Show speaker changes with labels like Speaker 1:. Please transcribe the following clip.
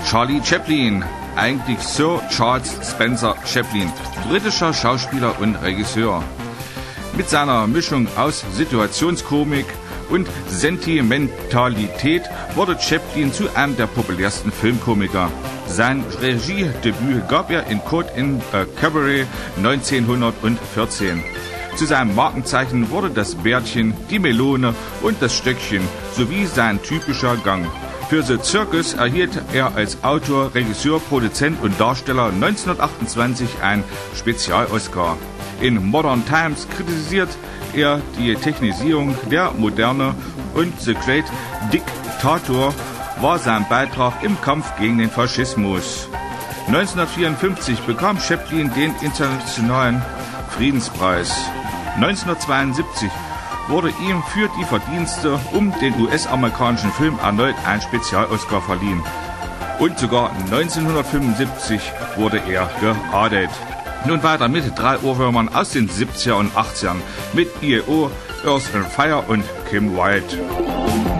Speaker 1: Charlie Chaplin, eigentlich Sir Charles Spencer Chaplin, britischer Schauspieler und Regisseur. Mit seiner Mischung aus Situationskomik und Sentimentalität wurde Chaplin zu einem der populärsten Filmkomiker. Sein Regiedebüt gab er in Caught in a Cabaret 1914. Zu seinem Markenzeichen wurde das Bärtchen, die Melone und das Stöckchen sowie sein typischer Gang. Für The Circus erhielt er als Autor, Regisseur, Produzent und Darsteller 1928 einen Spezial-Oscar. In Modern Times kritisiert er die Technisierung der Moderne und The Great Dictator war sein Beitrag im Kampf gegen den Faschismus. 1954 bekam Chaplin den Internationalen Friedenspreis. 1972 wurde ihm für die Verdienste um den US-amerikanischen Film erneut ein Spezial-Oscar verliehen. Und sogar 1975 wurde er geadelt. Nun weiter mit 3 Ohrwürmern aus den 70er und 80ern mit EO, Earth and Fire und Kim Wilde.